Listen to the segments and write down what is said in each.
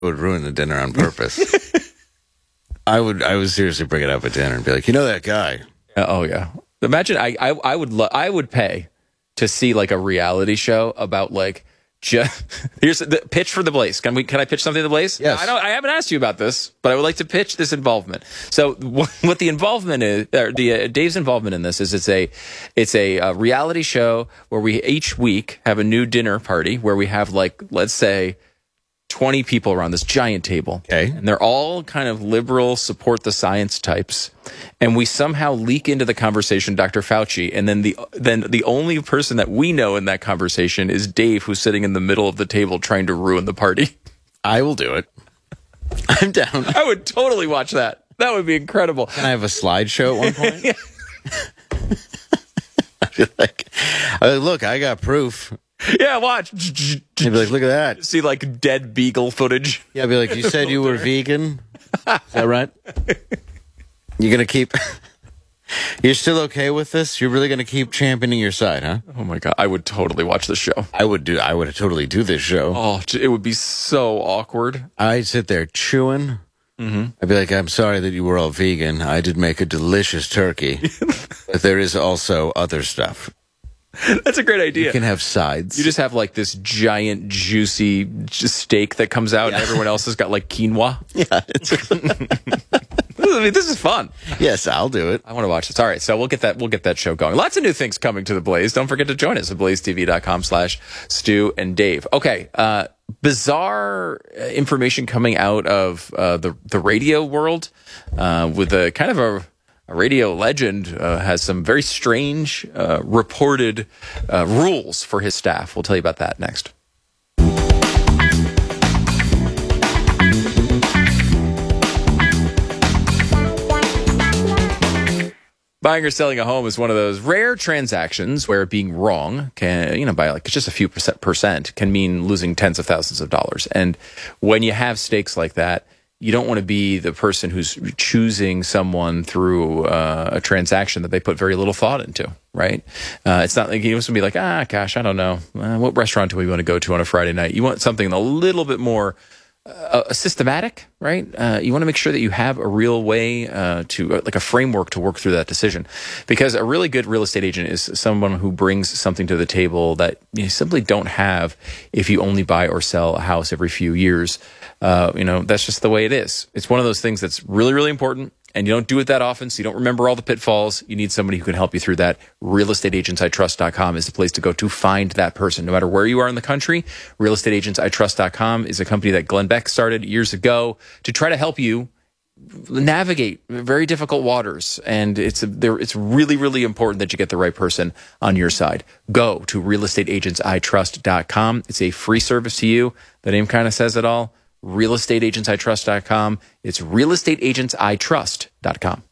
would ruin the dinner on purpose. I would seriously bring it up at dinner and be like, you know that guy? Oh yeah. Imagine I would pay to see like a reality show about like here's the pitch for the Blaze. Can I pitch something to the Blaze? Yes. I haven't asked you about this, but I would like to pitch this involvement. So what the involvement is, Dave's involvement in this is it's a reality show where we each week have a new dinner party where we have like, let's say, 20 people around this giant table. Okay. And they're all kind of liberal, support the science types. And we somehow leak into the conversation Dr. Fauci. And then the only person that we know in that conversation is Dave, who's sitting in the middle of the table trying to ruin the party. I will do it. I'm down. I would totally watch that. That would be incredible. Can I have a slideshow at one point? I'd be like, look, I got proof. Yeah, watch. He'd be like, look at that. See like dead beagle footage. Yeah, I'd be like, you said you were vegan? Is that right? You're going to keep... You're still okay with this? You're really going to keep championing your side, huh? Oh my God, I would totally watch this show. I would totally do this show. Oh, it would be so awkward. I'd sit there chewing. Mm-hmm. I'd be like, I'm sorry that you were all vegan. I did make a delicious turkey. But there is also other stuff. That's a great idea. You can have sides. You just have like this giant, juicy steak that comes out, and everyone else has got like quinoa. Yeah. This is fun. Yes, I'll do it. I want to watch this. All right, so we'll get that show going. Lots of new things coming to the Blaze. Don't forget to join us at blazetv.com/Stu and Dave. Okay, bizarre information coming out of the radio world with a kind of a radio legend has some very strange reported rules for his staff. We'll tell you about that next. Buying or selling a home is one of those rare transactions where being wrong can, by like just a few percent can mean losing tens of thousands of dollars. And when you have stakes like that, you don't want to be the person who's choosing someone through a transaction that they put very little thought into, right? It's not like you want to be like, gosh, I don't know. What restaurant do we want to go to on a Friday night? You want something a little bit more systematic, right? You want to make sure that you have a real way like a framework to work through that decision. Because a really good real estate agent is someone who brings something to the table that you simply don't have if you only buy or sell a house every few years. That's just the way it is. It's one of those things that's really, really important, and you don't do it that often, so you don't remember all the pitfalls. You need somebody who can help you through that. RealestateAgentsITrust.com is the place to go to find that person. No matter where you are in the country, RealestateAgentsITrust.com is a company that Glenn Beck started years ago to try to help you navigate very difficult waters. And it's really, really important that you get the right person on your side. Go to RealestateAgentsITrust.com. It's a free service to you. The name kind of says it all. RealestateAgentsITrust.com. It's RealestateAgentsITrust.com.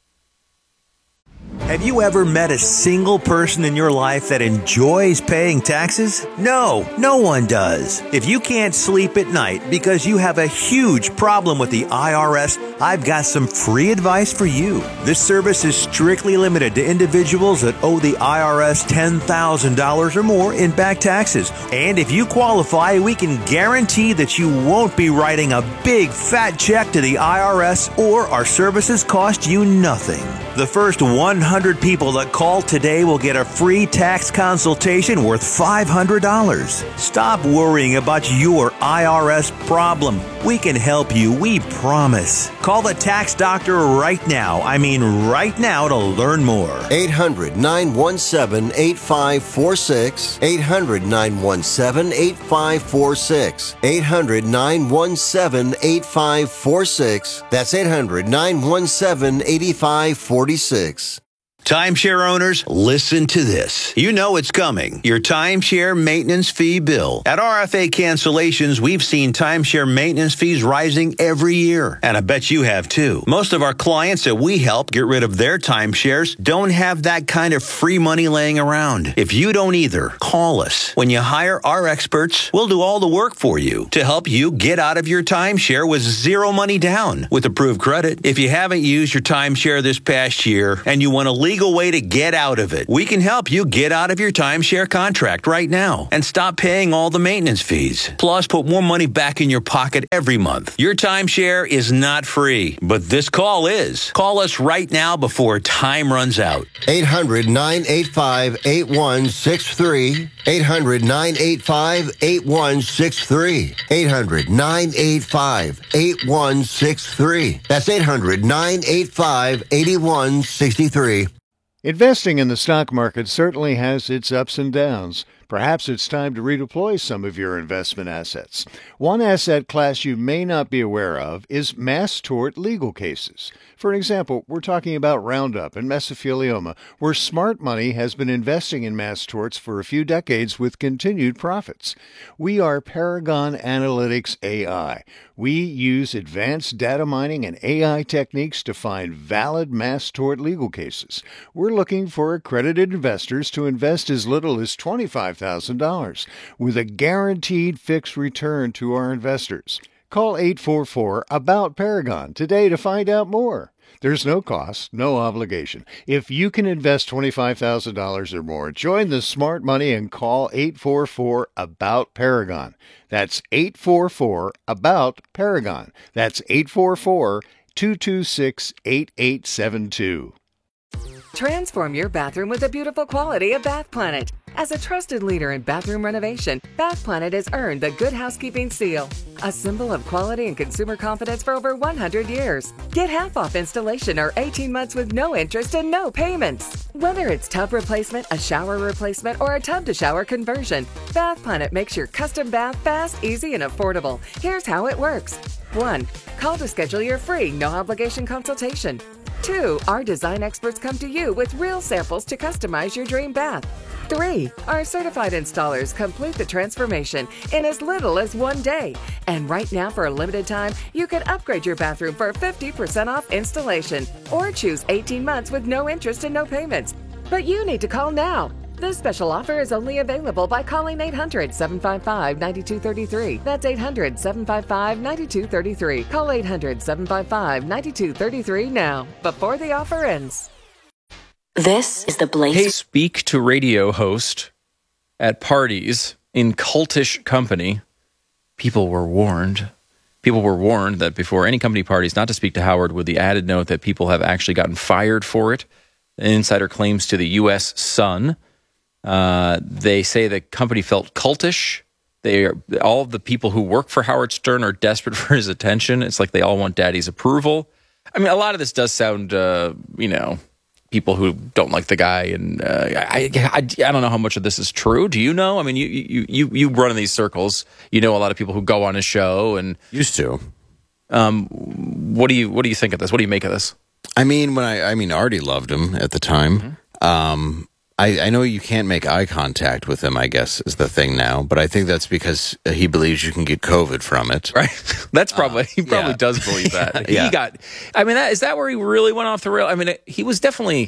Have you ever met a single person in your life that enjoys paying taxes? No one does. If you can't sleep at night because you have a huge problem with the IRS, I've got some free advice for you. This service is strictly limited to individuals that owe the IRS $10,000 or more in back taxes. And if you qualify, we can guarantee that you won't be writing a big fat check to the IRS, or our services cost you nothing. The first 100 people that call today will get a free tax consultation worth $500. Stop worrying about your IRS problem. We can help you, we promise. Call the tax doctor right now. I mean right now to learn more. 800-917-8546. 800-917-8546. 800-917-8546. That's 800-917-8546. Timeshare owners, listen to this. You know it's coming. Your timeshare maintenance fee bill. At RFA Cancellations, we've seen timeshare maintenance fees rising every year. And I bet you have too. Most of our clients that we help get rid of their timeshares don't have that kind of free money laying around. If you don't either, call us. When you hire our experts, we'll do all the work for you to help you get out of your timeshare with zero money down with approved credit. If you haven't used your timeshare this past year and you want to legally legal way to get out of it. We can help you get out of your timeshare contract right now and stop paying all the maintenance fees. Plus, put more money back in your pocket every month. Your timeshare is not free, but this call is. Call us right now before time runs out. 800-985-8163. 800-985-8163. 800-985-8163. That's 800-985-8163. Investing in the stock market certainly has its ups and downs. Perhaps it's time to redeploy some of your investment assets. One asset class you may not be aware of is mass tort legal cases. For example, we're talking about Roundup and mesothelioma, where smart money has been investing in mass torts for a few decades with continued profits. We are Paragon Analytics AI. We use advanced data mining and AI techniques to find valid mass tort legal cases. We're looking for accredited investors to invest as little as $25,000 with a guaranteed fixed return to our investors. Call 844-ABOUT-PARAGON today to find out more. There's no cost, no obligation. If you can invest $25,000 or more, join the smart money and call 844-ABOUT-PARAGON. That's 844-ABOUT-PARAGON. That's 844-226-8872. Transform your bathroom with the beautiful quality of Bath Planet. As a trusted leader in bathroom renovation, Bath Planet has earned the Good Housekeeping seal, a symbol of quality and consumer confidence for over 100 years. Get half off installation or 18 months with no interest and no payments. Whether it's tub replacement, a shower replacement, or a tub-to-shower conversion, Bath Planet makes your custom bath fast, easy, and affordable. Here's how it works. 1. Call to schedule your free, no-obligation consultation. 2. Our design experts come to you with real samples to customize your dream bath. 3. Our certified installers complete the transformation in as little as 1 day. And right now, for a limited time, you can upgrade your bathroom for 50% off installation or choose 18 months with no interest and no payments. But you need to call now. This special offer is only available by calling 800-755-9233. That's 800-755-9233. Call 800-755-9233 now, before the offer ends. This is the Blaze. Hey, speak to radio host at parties in cultish company. People were warned. People were warned that before any company parties not to speak to Howard, with the added note that people have actually gotten fired for it. An insider claims to the U.S. Sun. They say the company felt cultish. All of the people who work for Howard Stern are desperate for his attention. It's like they all want daddy's approval. I mean, a lot of this does sound, people who don't like the guy, and I don't know how much of this is true. Do you know? I mean, you run in these circles. You know a lot of people who go on his show and Used to. What do you think of this? What do you make of this? I mean, Artie loved him at the time. I know you can't make eye contact with him, I guess, is the thing now. But I think that's because he believes you can get COVID from it. Right. That's probably, he probably does believe that. Yeah. Is that where he really went off the rail? I mean, he was definitely,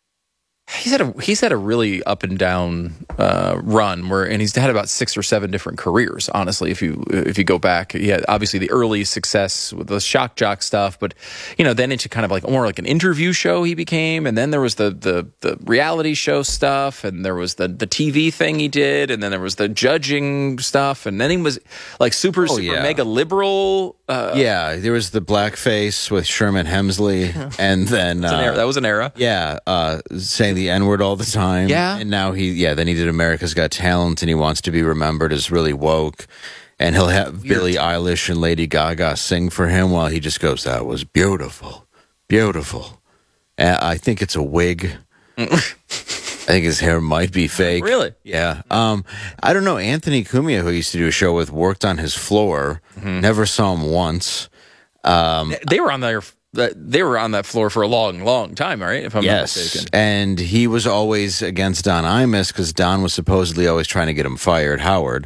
he's had a really up and down run and he's had about 6 or 7 different careers. Honestly, if you go back, he had obviously the early success with the shock jock stuff, but then into kind of like more like an interview show he became, and then there was the reality show stuff, and there was the TV thing he did, and then there was the judging stuff, and then he was like super mega liberal. There was the blackface with Sherman Hemsley, and then that was an era. Saying the N-word all the time. Yeah. And now then he did America's Got Talent, and he wants to be remembered as really woke. And he'll have Billie Eilish and Lady Gaga sing for him while he just goes, "That was beautiful. Beautiful." I think it's a wig. I think his hair might be fake. Really? Yeah. I don't know. Anthony Cumia, who I used to do a show with, worked on his floor. Never saw him once. They were on that floor for a long, long time, right? If I'm not mistaken. And he was always against Don Imus because Don was supposedly always trying to get him fired, Howard.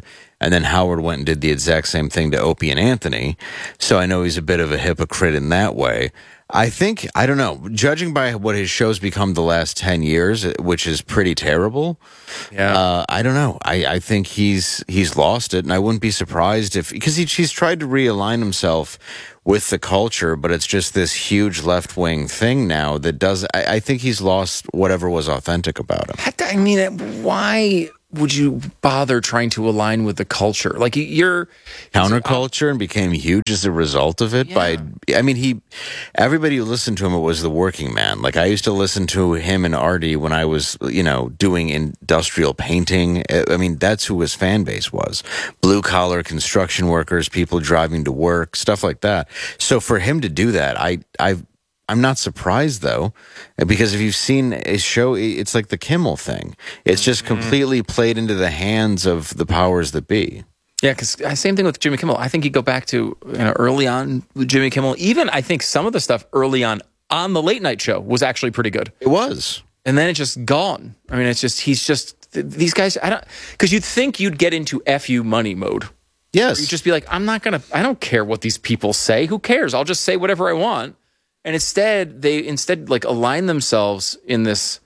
And then Howard went and did the exact same thing to Opie and Anthony. So I know he's a bit of a hypocrite in that way. I think, I don't know, judging by what his show's become the last 10 years, which is pretty terrible. Yeah. I don't know. I think he's lost it, and I wouldn't be surprised if, because he's tried to realign himself with the culture, but it's just this huge left-wing thing now that does, I think he's lost whatever was authentic about him. I mean, why would you bother trying to align with the culture? Like, you're Counterculture, and became huge as a result of it. Everybody who listened to him, it was the working man. Like, I used to listen to him and Artie when I was, doing industrial painting. I mean, that's who his fan base was. Blue collar construction workers, people driving to work, stuff like that. So for him to do that, I'm not surprised, though, because if you've seen his show, it's like the Kimmel thing. It's just completely played into the hands of the powers that be. Yeah, because same thing with Jimmy Kimmel. I think you go back to early on with Jimmy Kimmel. Even I think some of the stuff early on the Late Night Show was actually pretty good. It was. And then it's just gone. I mean, these guys, because you'd think you'd get into FU money mode. Yes. You'd just be like, I don't care what these people say. Who cares? I'll just say whatever I want. And they like align themselves in this,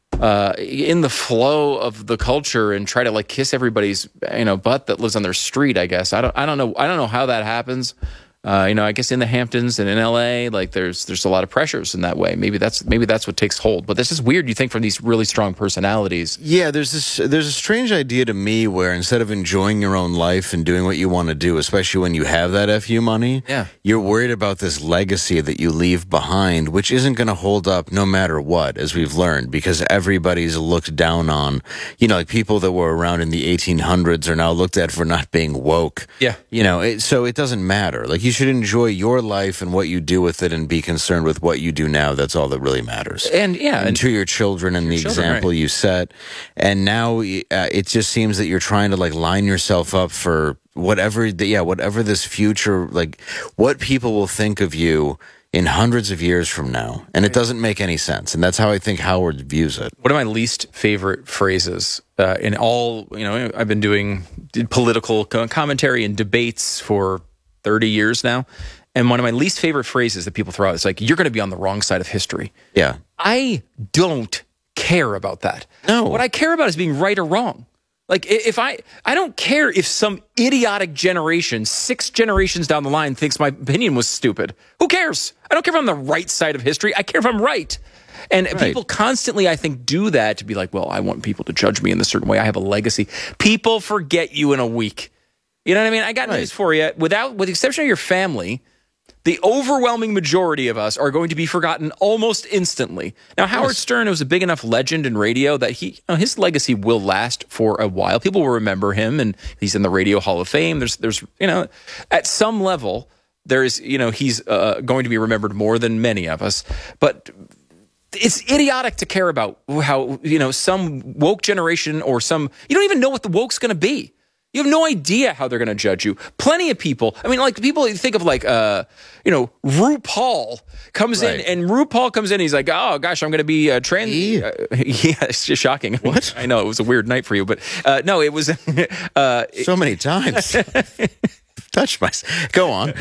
in the flow of the culture and try to like kiss everybody's, butt that lives on their street, I guess. I don't know how that happens. I guess in the Hamptons and in LA, like there's a lot of pressures in that way. Maybe that's what takes hold. But this is weird. You think from these really strong personalities. Yeah, there's a strange idea to me where instead of enjoying your own life and doing what you want to do, especially when you have that FU money, you're worried about this legacy that you leave behind, which isn't going to hold up no matter what, as we've learned, because everybody's looked down on. Like people that were around in the 1800s are now looked at for not being woke. Yeah. So it doesn't matter. Like, you should enjoy your life and what you do with it and be concerned with what you do now. That's all that really matters. And to your children and the example you set. And now it just seems that you're trying to like line yourself up for whatever this future, like what people will think of you in hundreds of years from now. And it doesn't make any sense. And that's how I think Howard views it. One of my least favorite phrases in all, I've been doing political commentary and debates for 30 years now. And one of my least favorite phrases that people throw out is like, you're going to be on the wrong side of history. Yeah. I don't care about that. No. What I care about is being right or wrong. Like, if I don't care if some idiotic generation, 6 generations down the line, thinks my opinion was stupid. Who cares? I don't care if I'm on the right side of history. I care if I'm right. And people constantly, I think, do that to be like, well, I want people to judge me in a certain way. I have a legacy. People forget you in a week. You know what I mean? I got news for you. With the exception of your family, the overwhelming majority of us are going to be forgotten almost instantly. Now, Howard Stern was a big enough legend in radio that his legacy will last for a while. People will remember him, and he's in the Radio Hall of Fame. There's at some level, he's going to be remembered more than many of us. But it's idiotic to care about how, some woke generation or you don't even know what the woke's going to be. You have no idea how they're going to judge you. Plenty of people. I mean, like people you think of like, RuPaul comes in and RuPaul comes in. He's like, oh gosh, I'm going to be trans. Yeah, it's just shocking. What? I know it was a weird night for you, but no, it was so many times. Touch myself. Go on.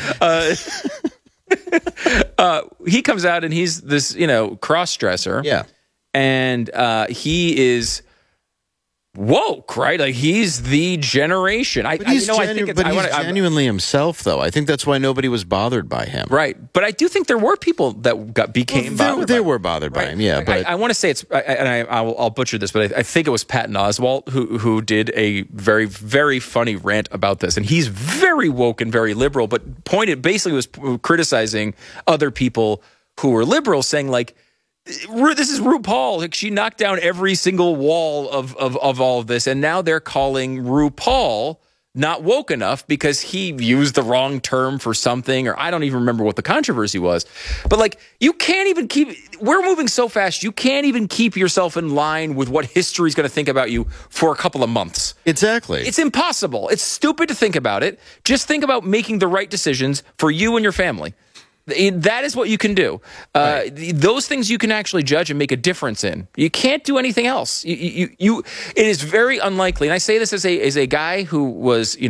He comes out and he's this, cross-dresser. Yeah. And he is woke, right? Like he's the generation. He's genuinely himself, though. I think that's why nobody was bothered by him. Right. But I do think there were people that became bothered. They were bothered by him, yeah. But I want to say I'll butcher this, but I think it was Patton Oswalt who did a very, very funny rant about this. And he's very woke and very liberal, but basically was criticizing other people who were liberal, saying like, this is RuPaul. Like, she knocked down every single wall of all of this, and now they're calling RuPaul not woke enough because he used the wrong term for something, or I don't even remember what the controversy was. But like, you can't even we're moving so fast, you can't even keep yourself in line with what history's going to think about you for a couple of months. Exactly. It's impossible. It's stupid to think about it. Just think about making the right decisions for you and your family. That is what you can do. Those things you can actually judge and make a difference in. You can't do anything else. It is very unlikely. And I say this as a guy who was,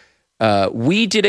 we did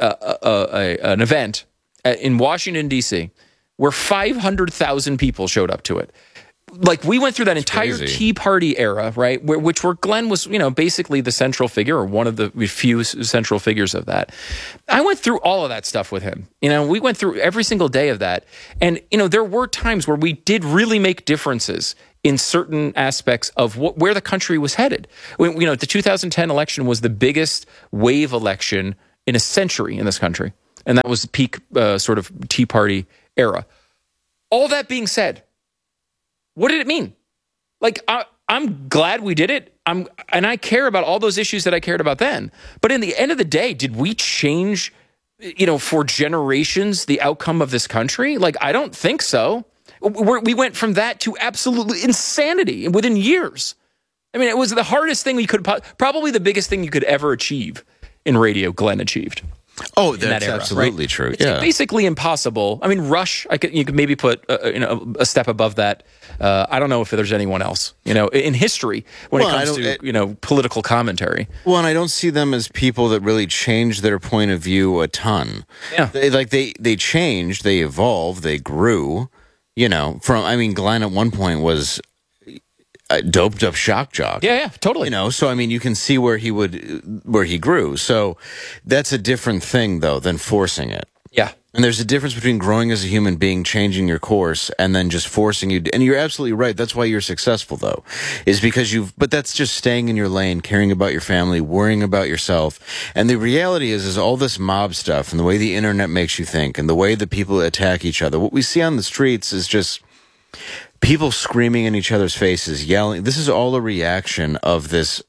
an event in Washington, D.C., where 500,000 people showed up to it. Like, we went through that entire Tea Party era, right, where Glenn was, basically the central figure, or one of the few central figures of that. I went through all of that stuff with him. We went through every single day of that. And, there were times where we did really make differences in certain aspects of where the country was headed. The 2010 election was the biggest wave election in a century in this country. And that was the peak sort of Tea Party era. All that being said, what did it mean? Like, I'm glad we did it. And I care about all those issues that I cared about then. But in the end of the day, did we change, for generations, the outcome of this country? Like, I don't think so. We went from that to absolutely insanity within years. I mean, it was the hardest thing we could, probably the biggest thing you could ever achieve in radio, Glenn achieved. Oh, that's absolutely true. It's basically impossible. I mean, Rush, you could maybe put a step above that. I don't know if there's anyone else, in history when it comes to political commentary. Well, and I don't see them as people that really change their point of view a ton. Yeah, they changed, they evolved, they grew. Glenn at one point was a doped up shock jock. Yeah, totally. So I mean, you can see where he grew. So that's a different thing, though, than forcing it. Yeah. And there's a difference between growing as a human being, changing your course, and then just forcing you. And you're absolutely right. That's why you're successful, though, is because but that's just staying in your lane, caring about your family, worrying about yourself. And the reality is all this mob stuff and the way the internet makes you think and the way that people attack each other. What we see on the streets is just people screaming in each other's faces, yelling. This is all a reaction of this.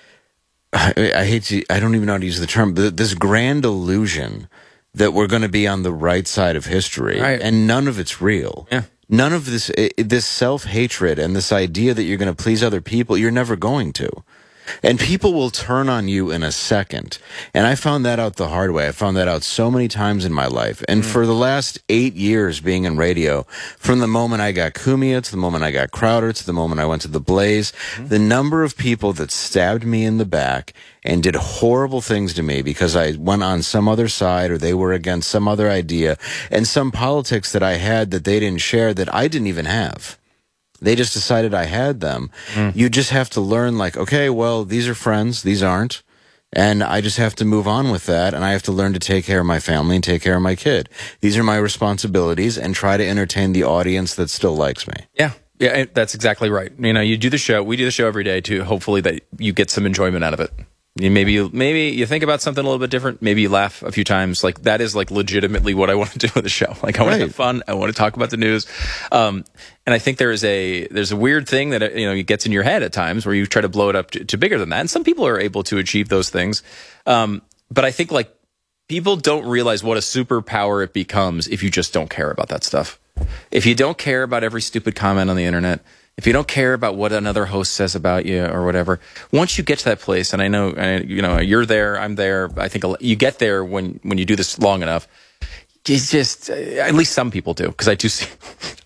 I don't even know how to use the term, but this grand illusion that we're going to be on the right side of history, right. And none of it's real. Yeah. None of this self-hatred and this idea that you're going to please other people, you're never going to. And people will turn on you in a second. And I found that out the hard way. I found that out so many times in my life. And for the last 8 years being in radio, from the moment I got Cumia to the moment I got Crowder to the moment I went to the Blaze, the number of people that stabbed me in the back and did horrible things to me because I went on some other side or they were against some other idea and some politics that I had that they didn't share that I didn't even have. They just decided I had them. You just have to learn, like, okay, well, these are friends, these aren't. And I just have to move on with that. And I have to learn to take care of my family and take care of my kid. These are my responsibilities and try to entertain the audience that still likes me. Yeah, that's exactly right. You do the show. We do the show every day to hopefully that you get some enjoyment out of it. Maybe you think about something a little bit different. Maybe you laugh a few times. Like, that is like legitimately what I want to do with the show. Like, I want to have fun. I want to talk about the news. And I think there's a weird thing that it gets in your head at times where you try to blow it up to bigger than that. And some people are able to achieve those things. But I think like people don't realize what a superpower it becomes if you just don't care about that stuff. If you don't care about every stupid comment on the internet. If you don't care about what another host says about you or whatever, once you get to that place, and I know, you're there, I'm there. I think you get there when you do this long enough. It's just, at least some people do, because I do see,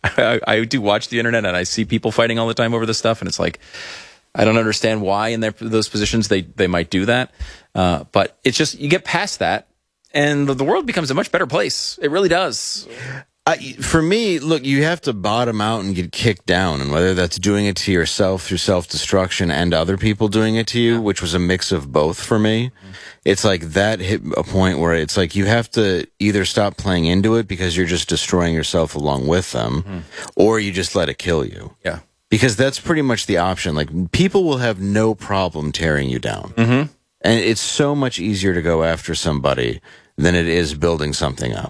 I do watch the internet and I see people fighting all the time over this stuff, and it's like, I don't understand why in those positions they might do that, but it's just you get past that, and the world becomes a much better place. It really does. For me, look, you have to bottom out and get kicked down, and whether that's doing it to yourself through self-destruction and other people doing it to you, which was a mix of both for me, it's like that hit a point where it's like you have to either stop playing into it because you're just destroying yourself along with them, or you just let it kill you. Yeah. Because that's pretty much the option. Like, people will have no problem tearing you down. And it's so much easier to go after somebody than it is building something up.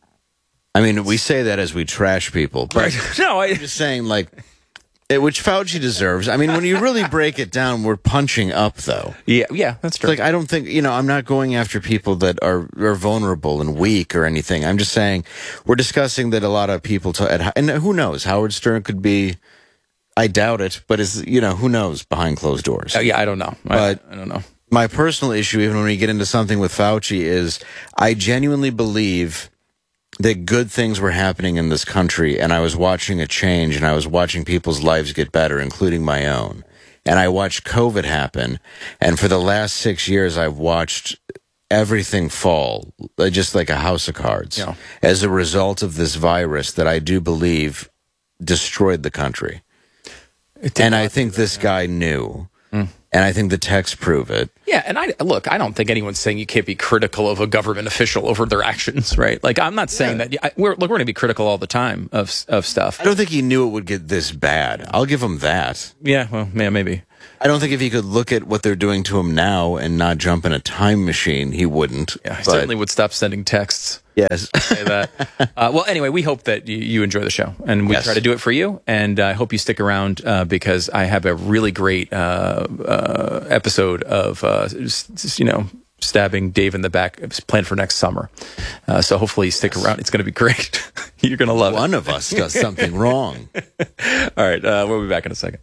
I mean, we say that as we trash people, but I'm just saying, like, which Fauci deserves. I mean, when you really break it down, we're punching up, though. Yeah, that's true. Like, I don't think, I'm not going after people that are vulnerable and weak or anything. I'm just saying we're discussing that a lot of people, and who knows, Howard Stern could be, I doubt it, but who knows behind closed doors. I don't know. But I don't know. My personal issue, even when we get into something with Fauci, is I genuinely believe that good things were happening in this country, and I was watching a change, and I was watching people's lives get better, including my own. And I watched COVID happen, and for the last 6 years, I've watched everything fall, just like a house of cards, as a result of this virus that I do believe destroyed the country. And I think this guy knew. And I think the texts prove it. Yeah, and I don't think anyone's saying you can't be critical of a government official over their actions, right? Like, I'm not saying that. We're going to be critical all the time of stuff. I don't think he knew it would get this bad. I'll give him that. Yeah, well, yeah, maybe. I don't think if he could look at what they're doing to him now and not jump in a time machine, he wouldn't. Yeah, he certainly would stop sending texts. Yes. Say that. Well, anyway, we hope that you enjoy the show, and we try to do it for you. And I hope you stick around because I have a really great episode of, stabbing Dave in the back. It's planned for next summer. So hopefully you stick around. It's going to be great. You're going to love it. One of us does something wrong. All right. We'll be back in a second.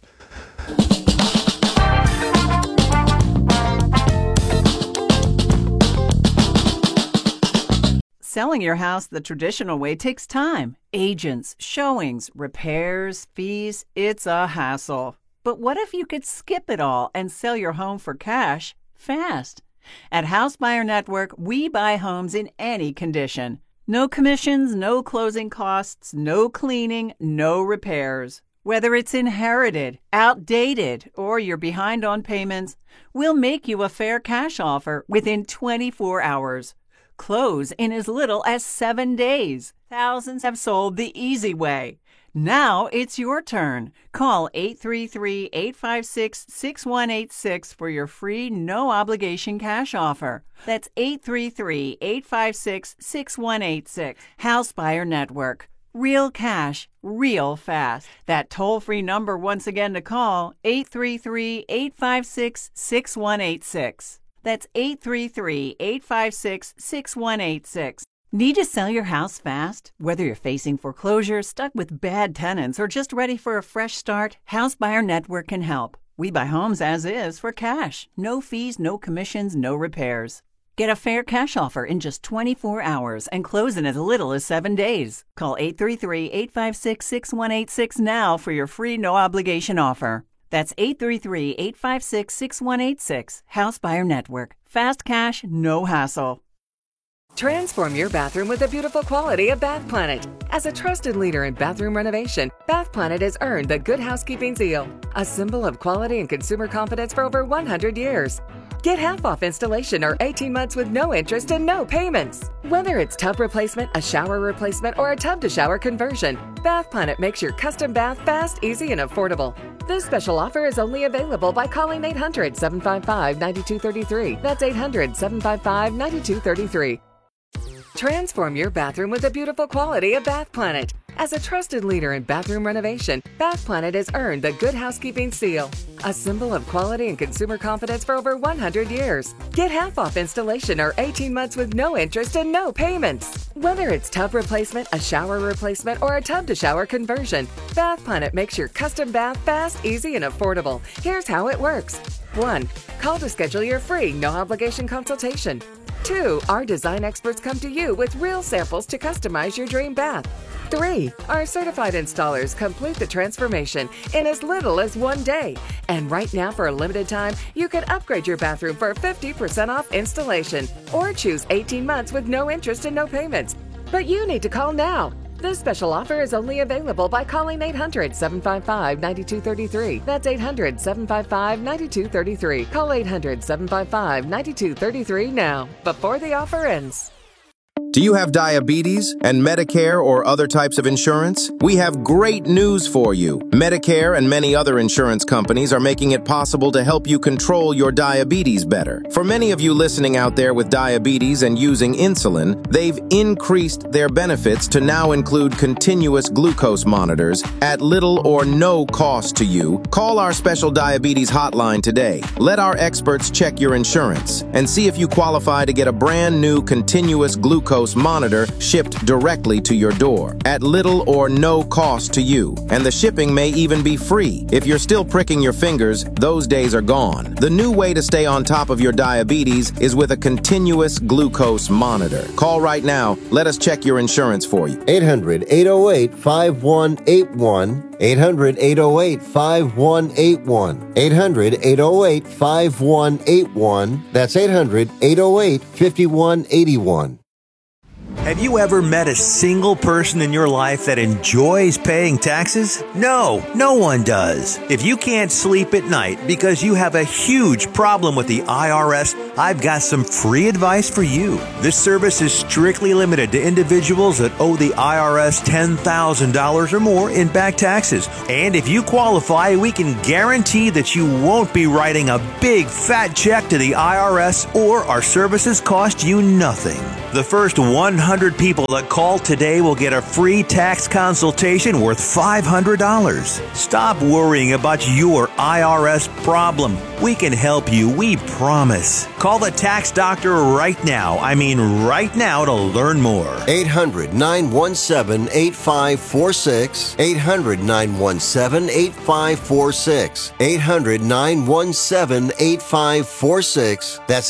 Selling your house the traditional way takes time. Agents, showings, repairs, fees. It's a hassle. But what if you could skip it all and sell your home for cash fast? At House Buyer Network, we buy homes in any condition. No commissions, no closing costs, no cleaning, no repairs. Whether it's inherited, outdated, or you're behind on payments, we'll make you a fair cash offer within 24 hours. Close in as little as 7 days. Thousands have sold the easy way. Now it's your turn. Call 833-856-6186 for your free, no-obligation cash offer. That's 833-856-6186. House Buyer Network. Real cash, real fast. That toll-free number once again to call, 833-856-6186. That's 833-856-6186. Need to sell your house fast? Whether you're facing foreclosure, stuck with bad tenants, or just ready for a fresh start, House Buyer Network can help. We buy homes as is for cash. No fees, no commissions, no repairs. Get a fair cash offer in just 24 hours and close in as little as 7 days. Call 833-856-6186 now for your free no-obligation offer. That's 833-856-6186. House Buyer Network. Fast cash, no hassle. Transform your bathroom with the beautiful quality of Bath Planet. As a trusted leader in bathroom renovation, Bath Planet has earned the Good Housekeeping seal, a symbol of quality and consumer confidence for over 100 years. Get half off installation or 18 months with no interest and no payments. Whether it's tub replacement, a shower replacement, or a tub-to-shower conversion, Bath Planet makes your custom bath fast, easy, and affordable. This special offer is only available by calling 800-755-9233. That's 800-755-9233. Transform your bathroom with the beautiful quality of Bath Planet. As a trusted leader in bathroom renovation, Bath Planet has earned the Good Housekeeping seal, a symbol of quality and consumer confidence for over 100 years. Get half off installation or 18 months with no interest and no payments. Whether it's tub replacement, a shower replacement, or a tub-to-shower conversion, Bath Planet makes your custom bath fast, easy, and affordable. Here's how it works. 1. Call to schedule your free, no-obligation consultation. 2. Our design experts come to you with real samples to customize your dream bath. 3. Our certified installers complete the transformation in as little as 1 day. And right now, for a limited time, you can upgrade your bathroom for 50% off installation or choose 18 months with no interest and no payments. But you need to call now. This special offer is only available by calling 800-755-9233. That's 800-755-9233. Call 800-755-9233 now, before the offer ends. Do you have diabetes and Medicare or other types of insurance? We have great news for you. Medicare and many other insurance companies are making it possible to help you control your diabetes better. For many of you listening out there with diabetes and using insulin, they've increased their benefits to now include continuous glucose monitors at little or no cost to you. Call our special diabetes hotline today. Let our experts check your insurance and see if you qualify to get a brand new continuous glucose glucose monitor shipped directly to your door at little or no cost to you. And the shipping may even be free. If you're still pricking your fingers, those days are gone. The new way to stay on top of your diabetes is with a continuous glucose monitor. Call right now. Let us check your insurance for you. 800-808-5181. 800-808-5181. 800-808-5181. That's 800-808-5181. Have you ever met a single person in your life that enjoys paying taxes? No, no one does. If you can't sleep at night because you have a huge problem with the IRS, I've got some free advice for you. This service is strictly limited to individuals that owe the IRS $10,000 or more in back taxes. And if you qualify, we can guarantee that you won't be writing a big fat check to the IRS, or our services cost you nothing. The first 100 people that call today will get a free tax consultation worth $500. Stop worrying about your IRS problem. We can help you, we promise. Call the tax doctor right now. I mean right now, to learn more. 800-917-8546. 800-917-8546. 800-917-8546. That's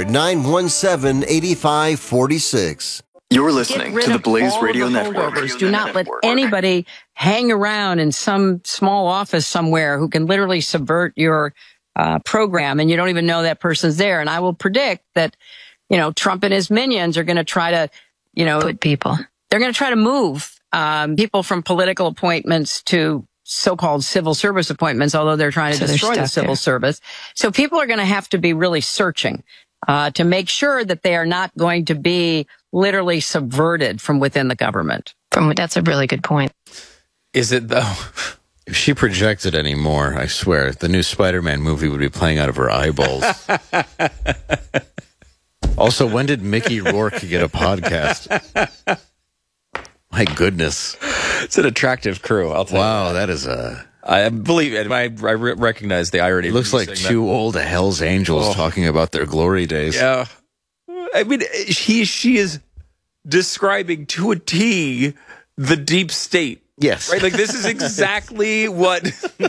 800-917-8546. You're listening to the Blaze Radio Network. Do not let anybody hang around in some small office somewhere who can literally subvert your program, and you don't even know that person's there. And I will predict that, Trump and his minions are going to try to, they're going to try to move people from political appointments to so-called civil service appointments, although they're trying to destroy the civil service. So people are going to have to be really searching to make sure that they are not going to be literally subverted from within the government. That's a really good point. Is it, though? If she projected anymore, I swear, the new Spider-Man movie would be playing out of her eyeballs. Also, when did Mickey Rourke get a podcast? My goodness. It's an attractive crew, I'll tell you. Wow, that is a... I believe it. I recognize the irony. It looks like two old Hell's Angels talking about their glory days. Yeah. I mean, she is describing to a T the deep state. Yes. Right? Like, this is exactly what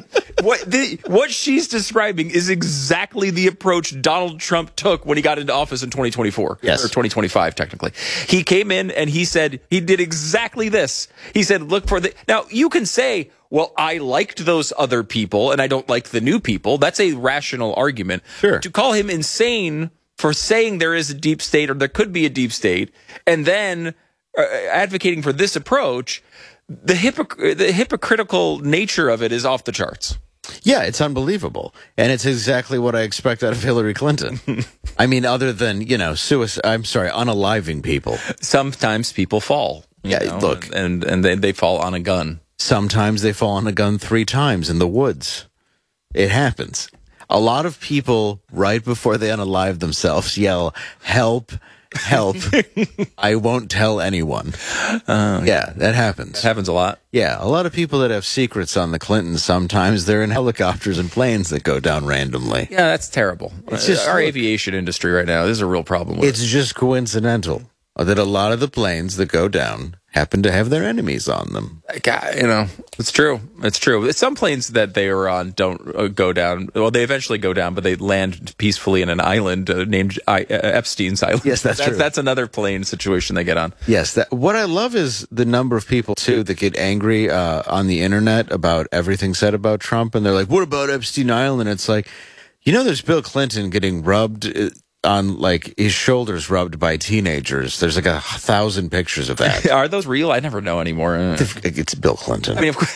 she's describing is exactly the approach Donald Trump took when he got into office in 2024. Yes. Or 2025, technically. He came in and he said, he did exactly this. He said, look for the... Now, you can say, well, I liked those other people and I don't like the new people. That's a rational argument. Sure. To call him insane for saying there is a deep state or there could be a deep state and then advocating for this approach... The hypocritical nature of it is off the charts. Yeah, it's unbelievable. And it's exactly what I expect out of Hillary Clinton. I mean, other than, unaliving people. Sometimes people fall. Look. And they fall on a gun. Sometimes they fall on a gun 3 times in the woods. It happens. A lot of people, right before they unalive themselves, yell, help, help. I won't tell anyone. Yeah, that happens. That happens a lot. Yeah, a lot of people that have secrets on the Clintons, sometimes they're in helicopters and planes that go down randomly. Yeah, that's terrible. It's just our aviation industry right now. This is a real problem with It's just coincidental that a lot of the planes that go down happen to have their enemies on them. It's true. It's true. Some planes that they are on don't go down. Well, they eventually go down, but they land peacefully in an island named Epstein's Island. Yes, that's true. That's another plane situation they get on. Yes. What I love is the number of people, too, that get angry on the internet about everything said about Trump. And they're like, what about Epstein Island? It's like, there's Bill Clinton getting rubbed on, like, his shoulders rubbed by teenagers. There's like 1,000 pictures of that. Are those real? I never know anymore. It's Bill Clinton. I mean, of course.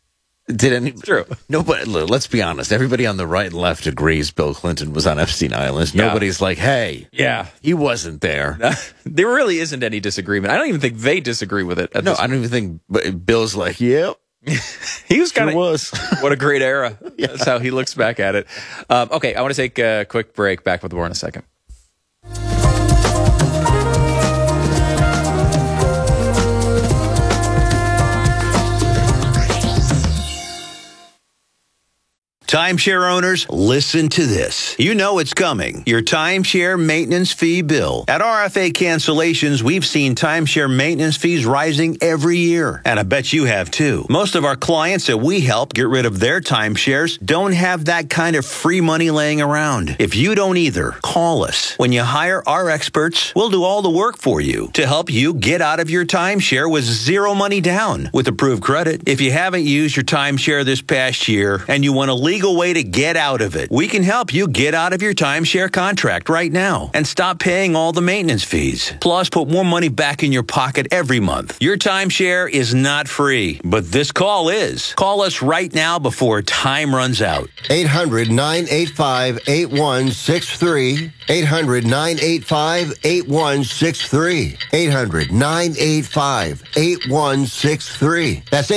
True. No, but let's be honest. Everybody on the right and left agrees Bill Clinton was on Epstein Island. Yeah. Nobody's like, hey, he wasn't there. There really isn't any disagreement. I don't even think they disagree with it. I don't even think Bill's like, yep. He was kind of was. What a great era. Yeah. That's how he looks back at it. Okay, I want to take a quick break. Back with more in a second. Timeshare owners, listen to this. You know it's coming. Your timeshare maintenance fee bill. At RFA Cancellations, we've seen timeshare maintenance fees rising every year. And I bet you have too. Most of our clients that we help get rid of their timeshares don't have that kind of free money laying around. If you don't either, call us. When you hire our experts, we'll do all the work for you to help you get out of your timeshare with zero money down with approved credit. If you haven't used your timeshare this past year and you want a legal way to get out of it, we can help you get out of your timeshare contract right now and stop paying all the maintenance fees. Plus, put more money back in your pocket every month. Your timeshare is not free, but this call is. Call us right now before time runs out. 800-985-8163. 800-985-8163. 800-985-8163. That's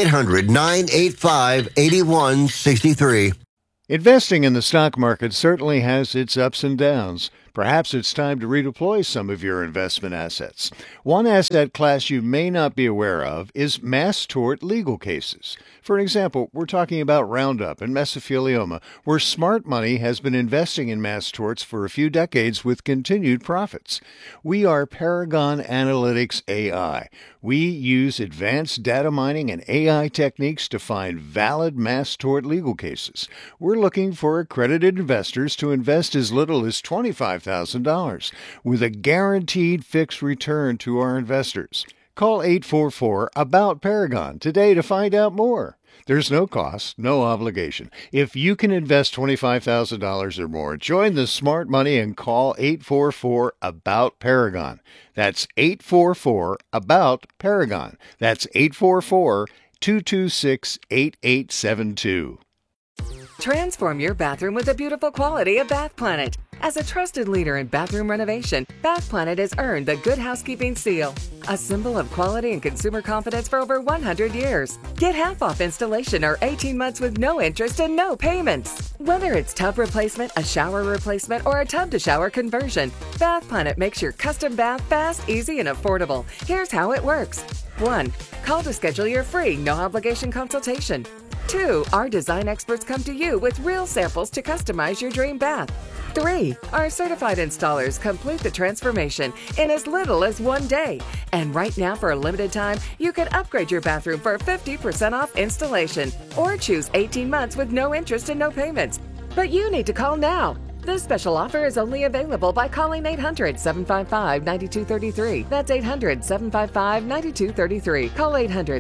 800-985-8163. Investing in the stock market certainly has its ups and downs. Perhaps it's time to redeploy some of your investment assets. One asset class you may not be aware of is mass tort legal cases. For example, we're talking about Roundup and mesothelioma, where smart money has been investing in mass torts for a few decades with continued profits. We are Paragon Analytics AI. We use advanced data mining and AI techniques to find valid mass tort legal cases. We're looking for accredited investors to invest as little as $25,000 with a guaranteed fixed return to our investors. Call 844-ABOUT-PARAGON today to find out more. There's no cost, no obligation. If you can invest $25,000 or more, join the smart money and call 844-ABOUT-PARAGON. That's 844-ABOUT-PARAGON. That's 844-226-8872. Transform your bathroom with the beautiful quality of Bath Planet. As a trusted leader in bathroom renovation, Bath Planet has earned the Good Housekeeping seal, a symbol of quality and consumer confidence for over 100 years. Get half off installation or 18 months with no interest and no payments. Whether it's tub replacement, a shower replacement, or a tub-to-shower conversion, Bath Planet makes your custom bath fast, easy, and affordable. Here's how it works. 1. Call to schedule your free, no-obligation consultation. 2. Our design experts come to you with real samples to customize your dream bath. 3. Our certified installers complete the transformation in as little as 1 day. And right now, for a limited time, you can upgrade your bathroom for 50% off installation or choose 18 months with no interest and no payments. But you need to call now. This special offer is only available by calling 800-755-9233. That's 800-755-9233. Call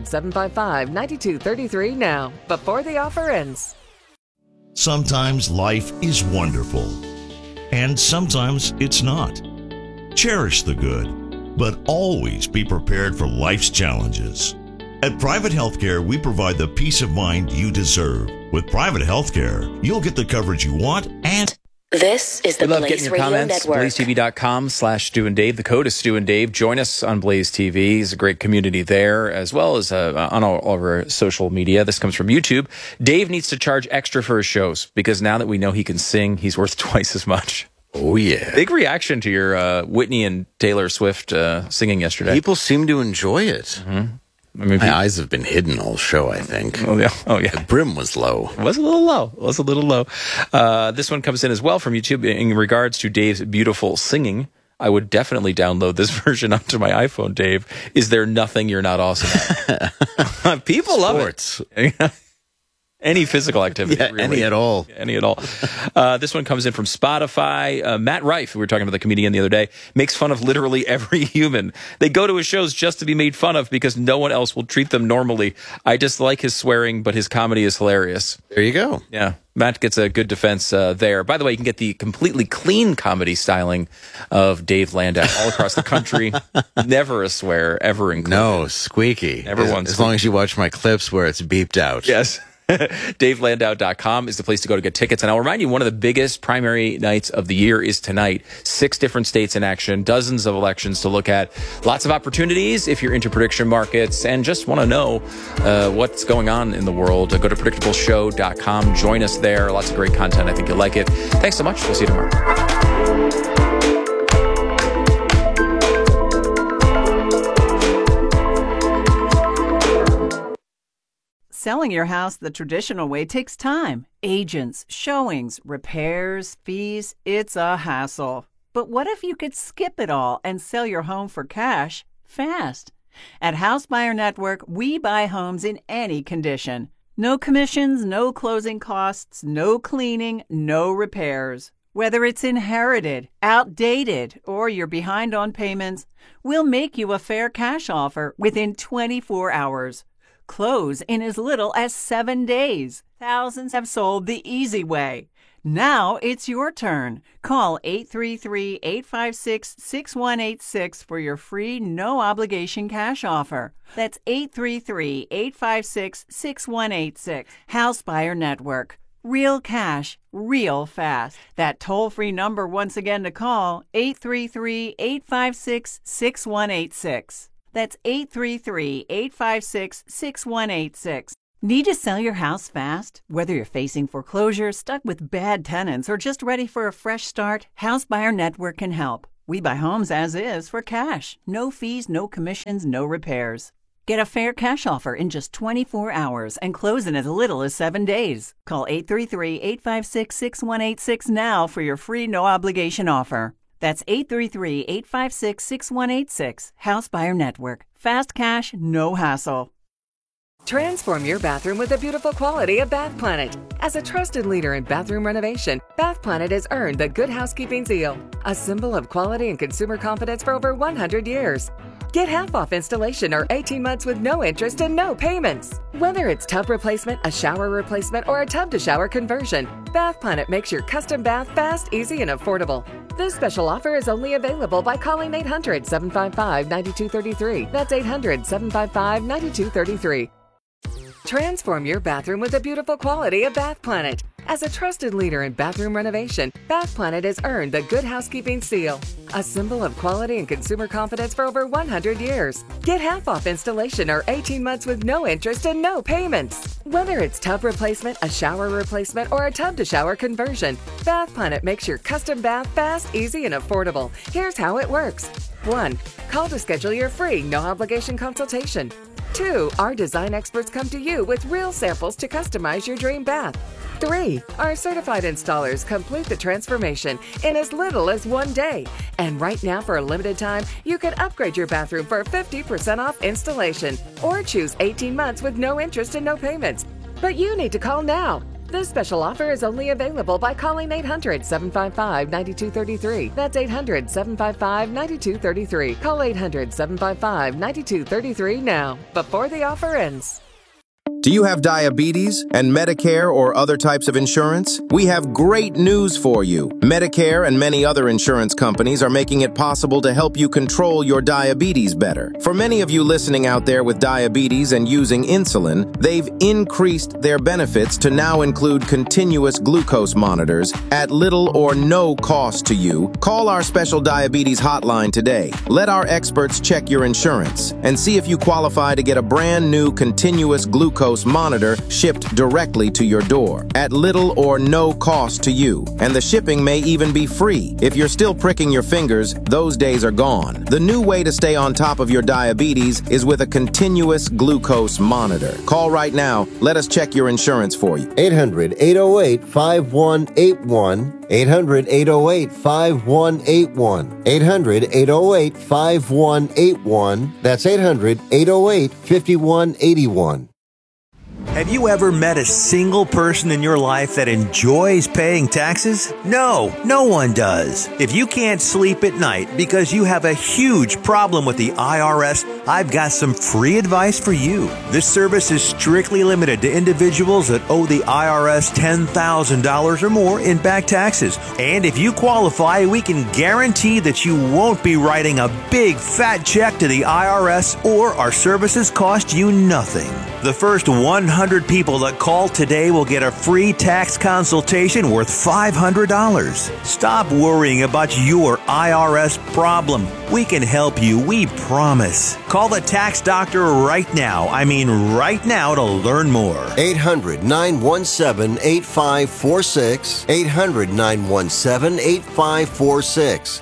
800-755-9233 now, before the offer ends. Sometimes life is wonderful, and sometimes it's not. Cherish the good, but always be prepared for life's challenges. At Private Healthcare, we provide the peace of mind you deserve. With Private Healthcare, you'll get the coverage you want and... This is the we love Blaze getting your Radio comments. Network. BlazeTV.com/Stu and Dave. The code is Stu and Dave. Join us on Blaze TV. It's a great community there, as well as on all of our social media. This comes from YouTube. Dave needs to charge extra for his shows because now that we know he can sing, he's worth twice as much. Oh, yeah. Big reaction to your Whitney and Taylor Swift singing yesterday. People seem to enjoy it. Mm-hmm. I mean, my eyes have been hidden all show, I think. Oh, yeah. The brim was low. It was a little low. This one comes in as well from YouTube. In regards to Dave's beautiful singing, I would definitely download this version onto my iPhone, Dave. Is there nothing you're not awesome at? People love it. Any physical activity. Yeah, really. any at all. Any at all. This one comes in from Spotify. Matt Rife, we were talking about the comedian the other day, makes fun of literally every human. They go to his shows just to be made fun of because no one else will treat them normally. I just like his swearing, but his comedy is hilarious. There you go. Yeah. Matt gets a good defense there. By the way, you can get the completely clean comedy styling of Dave Landau all across the country. Never a swear, ever included. No, squeaky. Never once. As long as you watch my clips where it's beeped out. Yes. DaveLandau.com is the place to go to get tickets. And I'll remind you, one of the biggest primary nights of the year is tonight. 6 different states in action, dozens of elections to look at. Lots of opportunities if you're into prediction markets and just want to know what's going on in the world. Go to PredictableShow.com. Join us there. Lots of great content. I think you'll like it. Thanks so much. We'll see you tomorrow. Selling your house the traditional way takes time. Agents, showings, repairs, fees, it's a hassle. But what if you could skip it all and sell your home for cash fast? At House Buyer Network, we buy homes in any condition. No commissions, no closing costs, no cleaning, no repairs. Whether it's inherited, outdated, or you're behind on payments, we'll make you a fair cash offer within 24 hours. Close in as little as 7 days. Thousands have sold the easy way. Now it's your turn. Call 833-856-6186 for your free, no-obligation cash offer. That's 833-856-6186. House Buyer Network. Real cash, real fast. That toll-free number once again to call, 833-856-6186. That's 833-856-6186. Need to sell your house fast? Whether you're facing foreclosure, stuck with bad tenants, or just ready for a fresh start, House Buyer Network can help. We buy homes as is for cash. No fees, no commissions, no repairs. Get a fair cash offer in just 24 hours and close in as little as 7 days. Call 833-856-6186 now for your free no-obligation offer. That's 833-856-6186. House Buyer Network. Fast cash, no hassle. Transform your bathroom with the beautiful quality of Bath Planet. As a trusted leader in bathroom renovation, Bath Planet has earned the Good Housekeeping seal, a symbol of quality and consumer confidence for over 100 years. Get half off installation or 18 months with no interest and no payments. Whether it's tub replacement, a shower replacement, or a tub-to-shower conversion, Bath Planet makes your custom bath fast, easy, and affordable. This special offer is only available by calling 800-755-9233. That's 800-755-9233. Transform your bathroom with the beautiful quality of Bath Planet. As a trusted leader in bathroom renovation, Bath Planet has earned the Good Housekeeping seal, a symbol of quality and consumer confidence for over 100 years. Get half off installation or 18 months with no interest and no payments. Whether it's tub replacement, a shower replacement, or a tub-to-shower conversion, Bath Planet makes your custom bath fast, easy, and affordable. Here's how it works. 1. Call to schedule your free, no-obligation consultation. 2. Our design experts come to you with real samples to customize your dream bath. 3. Our certified installers complete the transformation in as little as 1 day. And right now, for a limited time, you can upgrade your bathroom for 50% off installation or choose 18 months with no interest and no payments. But you need to call now. This special offer is only available by calling 800-755-9233. That's 800-755-9233. Call 800-755-9233 now, before the offer ends. Do you have diabetes and Medicare or other types of insurance? We have great news for you. Medicare and many other insurance companies are making it possible to help you control your diabetes better. For many of you listening out there with diabetes and using insulin, they've increased their benefits to now include continuous glucose monitors at little or no cost to you. Call our special diabetes hotline today. Let our experts check your insurance and see if you qualify to get a brand new continuous glucose monitor shipped directly to your door at little or no cost to you. And the shipping may even be free. If you're still pricking your fingers, those days are gone. The new way to stay on top of your diabetes is with a continuous glucose monitor. Call right now. Let us check your insurance for you. 800-808-5181. 800-808-5181. 800-808-5181. That's 800-808-5181. Have you ever met a single person in your life that enjoys paying taxes? No, no one does. If you can't sleep at night because you have a huge problem with the IRS, I've got some free advice for you. This service is strictly limited to individuals that owe the IRS $10,000 or more in back taxes. And if you qualify, we can guarantee that you won't be writing a big fat check to the IRS, or our services cost you nothing. The first 100 people that call today will get a free tax consultation worth $500. Stop worrying about your IRS problem. We can help you, we promise. Call the tax doctor right now. I mean right now, to learn more. 800-917-8546. 800-917-8546.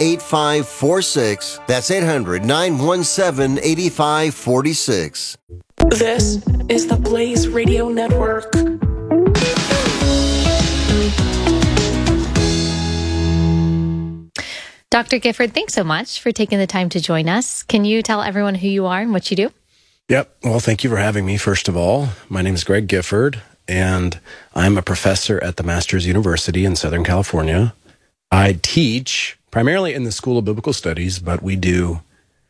800-917-8546. That's 800-917-8546. This is the Blaze Radio Network. Dr. Gifford, thanks so much for taking the time to join us. Can you tell everyone who you are and what you do? Yep. Well, thank you for having me, first of all. My name is Greg Gifford, and I'm a professor at the Masters University in Southern California. I teach primarily in the School of Biblical Studies, but we do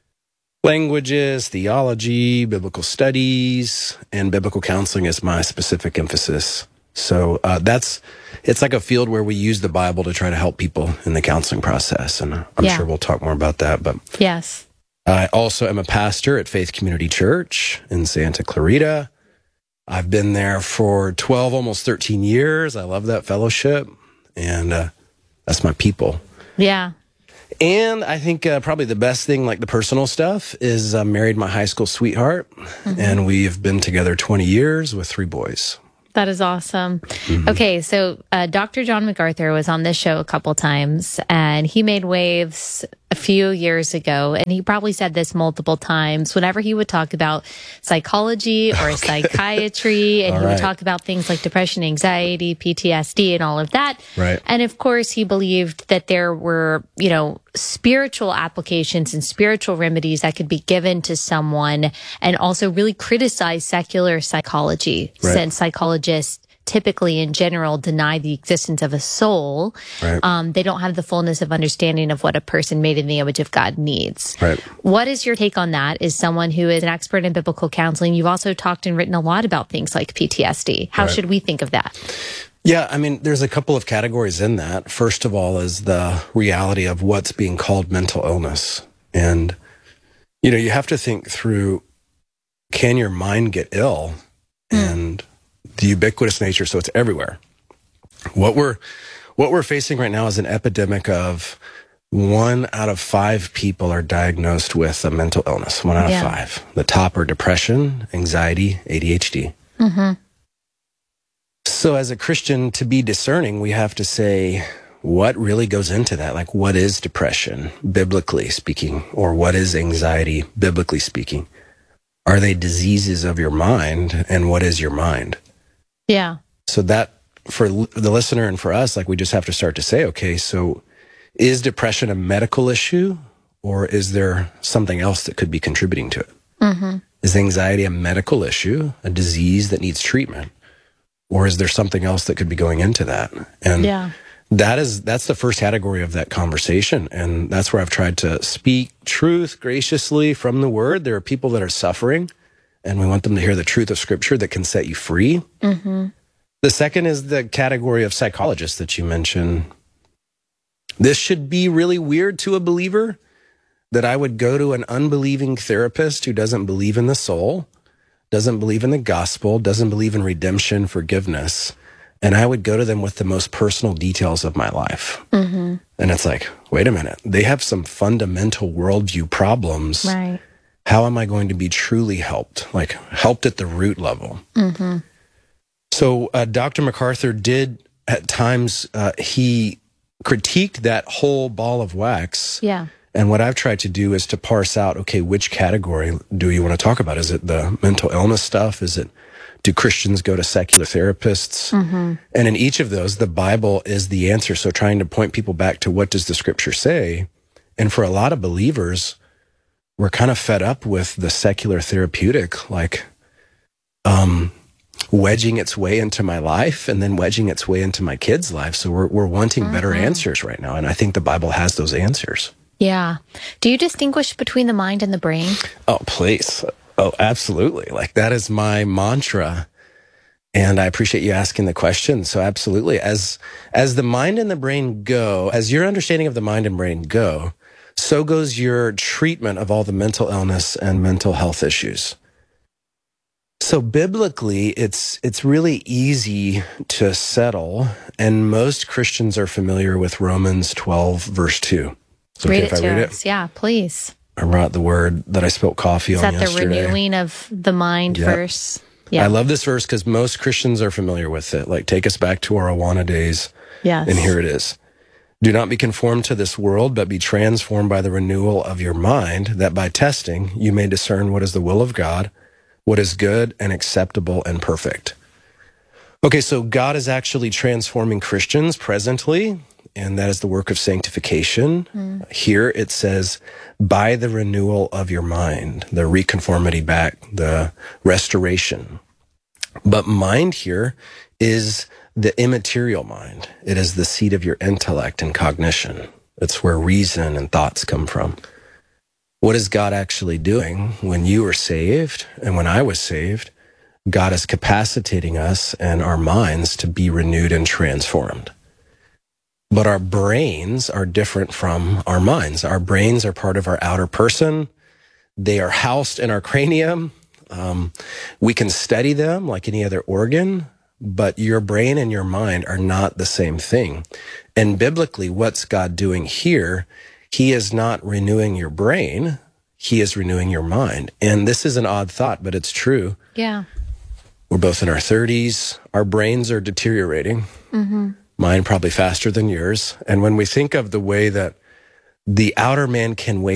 languages, theology, biblical studies, and biblical counseling is my specific emphasis. So it's like a field where we use the Bible to try to help people in the counseling process. And I'm sure we'll talk more about that. But yes, I also am a pastor at Faith Community Church in Santa Clarita. I've been there for 12, almost 13 years. I love that fellowship. And that's my people. Yeah. And I think probably the best thing, like the personal stuff, is I married my high school sweetheart. And we've been together 20 years with 3 boys. That is awesome. Okay, so Dr. John MacArthur was on this show a couple times, and he made waves a few years ago, and he probably said this multiple times whenever he would talk about psychology or psychiatry, and he would talk about things like depression, anxiety, PTSD, and all of that. Right. And of course, he believed that there were, spiritual applications and spiritual remedies that could be given to someone, and also really criticize secular psychology, since psychologists typically in general deny the existence of a soul. They don't have the fullness of understanding of what a person made in the image of God needs. What is your take on that? As someone who is an expert in biblical counseling, you've also talked and written a lot about things like PTSD. How should we think of that? Yeah, I mean, there's a couple of categories in that. First of all is the reality of what's being called mental illness. And, you have to think through, can your mind get ill? And the ubiquitous nature, so it's everywhere. What we're facing right now is an epidemic of 1 out of 5 people are diagnosed with a mental illness. 1 out of 5. The top are depression, anxiety, ADHD. So as a Christian, to be discerning, we have to say, what really goes into that? Like, what is depression, biblically speaking? Or what is anxiety, biblically speaking? Are they diseases of your mind? And what is your mind? Yeah. So that, for the listener and for us, like, we just have to start to say, okay, so is depression a medical issue, or is there something else that could be contributing to it? Is anxiety a medical issue, a disease that needs treatment? Or is there something else that could be going into that? And that's the first category of that conversation. And that's where I've tried to speak truth graciously from the word. There are people that are suffering, and we want them to hear the truth of Scripture that can set you free. The second is the category of psychologists that you mentioned. This should be really weird to a believer, that I would go to an unbelieving therapist who doesn't believe in the soul, doesn't believe in the gospel, doesn't believe in redemption, forgiveness, and I would go to them with the most personal details of my life. And it's like, wait a minute, they have some fundamental worldview problems. How am I going to be truly helped? Like, helped at the root level. So Dr. MacArthur did, at times, he critiqued that whole ball of wax. And what I've tried to do is to parse out, okay, which category do you want to talk about? Is it the mental illness stuff? Do Christians go to secular therapists? And in each of those, the Bible is the answer. So trying to point people back to what does the Scripture say? And for a lot of believers, we're kind of fed up with the secular therapeutic, like wedging its way into my life and then wedging its way into my kids' life. So we're wanting better answers right now. And I think the Bible has those answers. Yeah. Do you distinguish between the mind and the brain? Oh, please. Oh, absolutely. Like, that is my mantra. And I appreciate you asking the question. So absolutely. As the mind and the brain go, as your understanding of the mind and brain go, so goes your treatment of all the mental illness and mental health issues. So biblically, it's really easy to settle. And most Christians are familiar with Romans 12, verse 2. Read it to us. Yeah, please. I brought the word that I spilled coffee on yesterday. Is that the renewing of the mind verse? Yeah. I love this verse because most Christians are familiar with it. Like, take us back to our Awana days. Yes. And here it is. Do not be conformed to this world, but be transformed by the renewal of your mind, that by testing you may discern what is the will of God, what is good and acceptable and perfect. Okay, so God is actually transforming Christians presently, and that is the work of sanctification. Here it says, by the renewal of your mind, the reconformity back, the restoration. But mind here is the immaterial mind. It is the seat of your intellect and cognition. It's where reason and thoughts come from. What is God actually doing when you were saved and when I was saved? God is capacitating us and our minds to be renewed and transformed. But our brains are different from our minds. Our brains are part of our outer person. They are housed in our cranium. We can study them like any other organ, but your brain and your mind are not the same thing. And biblically, what's God doing here? He is not renewing your brain. He is renewing your mind. And this is an odd thought, but it's true. Yeah. We're both in our 30s. Our brains are deteriorating. Mine probably faster than yours. And when we think of the way that the outer man can wake